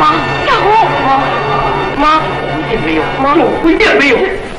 妈，小红，妈，一点没有，妈，我一点没有。